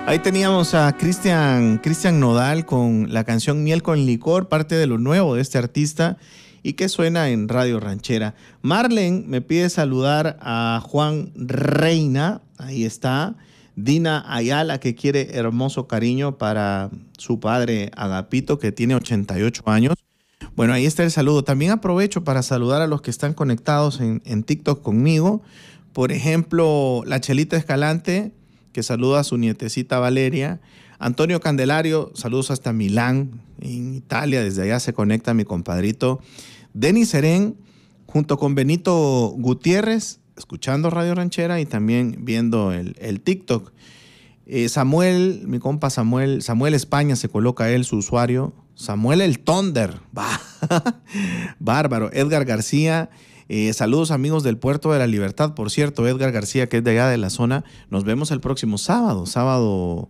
Ahí teníamos a Cristian Nodal con la canción Miel con Licor, parte de lo nuevo de este artista y que suena en Radio Ranchera. Marlen me pide saludar a Juan Reina, ahí está. Dina Ayala, que quiere hermoso cariño para su padre Agapito, que tiene 88 años. Bueno, ahí está el saludo. También aprovecho para saludar a los que están conectados en TikTok conmigo. Por ejemplo, la Chelita Escalante, que saluda a su nietecita Valeria. Antonio Candelario, saludos hasta Milán, en Italia. Desde allá se conecta mi compadrito Denis Serén, junto con Benito Gutiérrez, escuchando Radio Ranchera y también viendo el TikTok. Samuel, mi compa Samuel España, se coloca él su usuario. Samuel el Thunder. Bárbaro. Edgar García. Saludos amigos del Puerto de la Libertad. Por cierto, Edgar García, que es de allá de la zona. Nos vemos el próximo sábado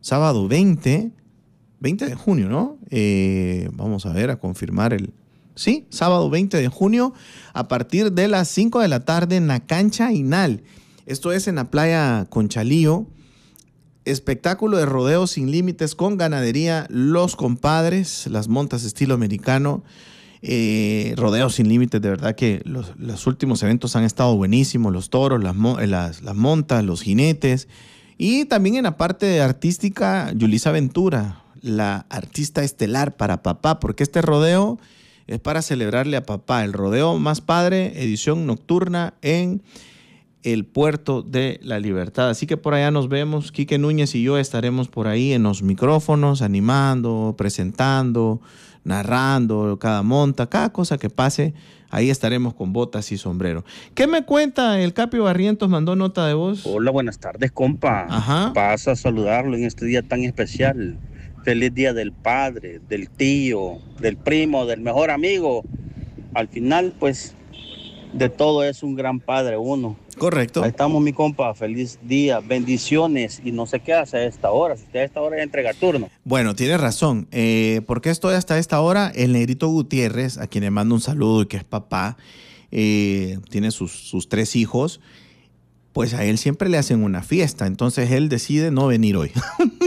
20 de junio, ¿no? Vamos a ver, a confirmar Sí, sábado 20 de junio a partir de las 5 de la tarde en la cancha Inal. Esto es en la playa Conchalío. Espectáculo de rodeo sin límites con ganadería Los Compadres, las montas estilo americano. Rodeo sin límites, de verdad que los últimos eventos han estado buenísimos. Los toros, las montas, los jinetes. Y también en la parte artística, Yulisa Ventura, la artista estelar para papá, porque este rodeo es para celebrarle a papá. El Rodeo Más Padre, edición nocturna en el Puerto de la Libertad. Así que por allá nos vemos. Quique Núñez y yo estaremos por ahí en los micrófonos, animando, presentando, narrando cada monta, cada cosa que pase. Ahí estaremos con botas y sombrero. ¿Qué me cuenta el Capi Barrientos? Mandó nota de voz. Hola, buenas tardes, compa. Ajá. Pasa a saludarlo en este día tan especial. Feliz día del padre, del tío, del primo, del mejor amigo. Al final, pues, de todo es un gran padre uno. Correcto. Ahí estamos, mi compa. Feliz día, bendiciones. Y no sé qué hace a esta hora. Si usted a esta hora ya entrega turno. Bueno, tiene razón. ¿Por qué estoy hasta esta hora? El Negrito Gutiérrez, a quien le mando un saludo y que es papá, tiene sus 3 hijos. Pues a él siempre le hacen una fiesta, entonces él decide no venir hoy.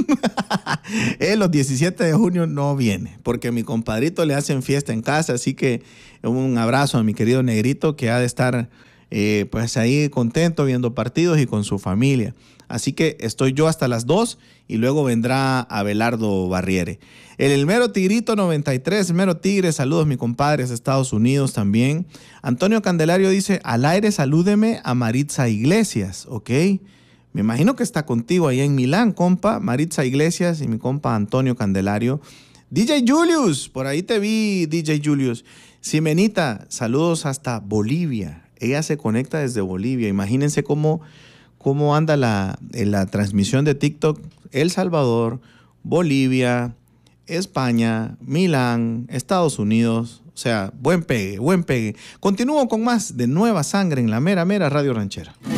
Él los 17 de junio no viene, porque a mi compadrito le hacen fiesta en casa, así que un abrazo a mi querido Negrito, que ha de estar pues ahí contento viendo partidos y con su familia. Así que estoy yo hasta las 2 y luego vendrá Abelardo Barriere. El Mero Tigrito 93, Mero Tigre, saludos mi compadre, es Estados Unidos también. Antonio Candelario dice, al aire salúdeme a Maritza Iglesias, ¿ok? Me imagino que está contigo allá en Milán, compa, Maritza Iglesias y mi compa Antonio Candelario. DJ Julius, por ahí te vi, DJ Julius. Simenita, saludos hasta Bolivia. Ella se conecta desde Bolivia. Imagínense cómo anda la transmisión de TikTok. El Salvador, Bolivia, España, Milán, Estados Unidos. O sea, buen pegue, buen pegue. Continúo con más de Nueva Sangre en la mera Radio Ranchera.